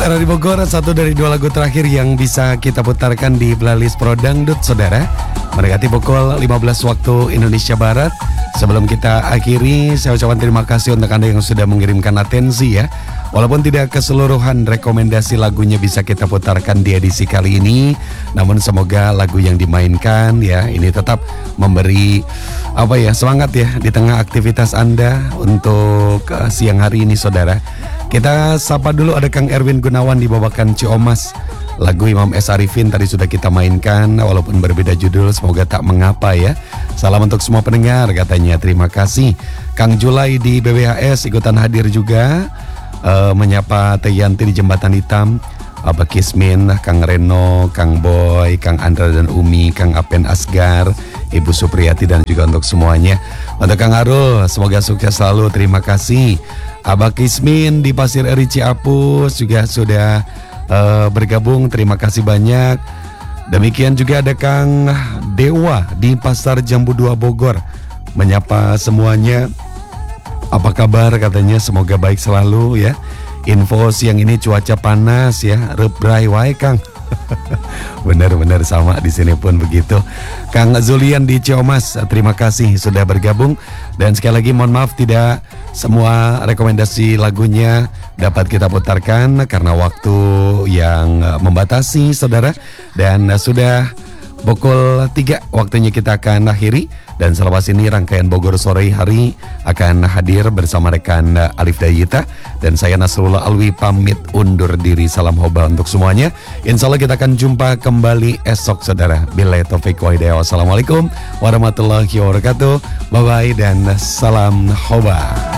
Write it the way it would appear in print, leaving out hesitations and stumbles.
Radio Bogor, satu dari dua lagu terakhir yang bisa kita putarkan di playlist Pro Dangdut, saudara. Mendekati pukul 15 waktu Indonesia Barat. Sebelum kita akhiri, saya ucapkan terima kasih untuk Anda yang sudah mengirimkan atensi ya. Walaupun tidak keseluruhan rekomendasi lagunya bisa kita putarkan di edisi kali ini, namun semoga lagu yang dimainkan ya ini tetap memberi semangat ya di tengah aktivitas Anda untuk siang hari ini, saudara. Kita sapa dulu, ada Kang Erwin Gunawan di Babakan Ciomas. Lagu Imam S. Arifin tadi sudah kita mainkan, walaupun berbeda judul, semoga tak mengapa ya. Salam untuk semua pendengar katanya, terima kasih. Kang Julai di BBHS ikutan hadir juga, menyapa Teh Yanti di Jembatan Hitam, Abah Kismin, Kang Reno, Kang Boy, Kang Andra dan Umi, Kang Apen Asgar, Ibu Supriyati dan juga untuk semuanya. Untuk Kang Arul, semoga sukses selalu, terima kasih. Abah Kismin di Pasir Eri Ciapus juga sudah bergabung, terima kasih banyak. Demikian juga ada Kang Dewa di Pasar Jambu 2 Bogor, menyapa semuanya. Apa kabar katanya, semoga baik selalu ya. Info siang ini cuaca panas ya, rebrai wae Kang. Benar-benar sama di sini pun begitu. Kang Zulian di Ciomas, terima kasih sudah bergabung. Dan sekali lagi mohon maaf tidak semua rekomendasi lagunya dapat kita putarkan karena waktu yang membatasi, saudara. Dan sudah pukul 3 waktunya kita akan akhiri. Dan selepas ini rangkaian Bogor Sore Hari akan hadir bersama rekan Alif Dayita. Dan saya Nasrullah Alwi pamit undur diri. Salam hoba untuk semuanya. Insya Allah kita akan jumpa kembali esok, saudara. Billahi taufiq wa hidayah. Wassalamualaikum warahmatullahi wabarakatuh. Bye-bye dan salam hoba.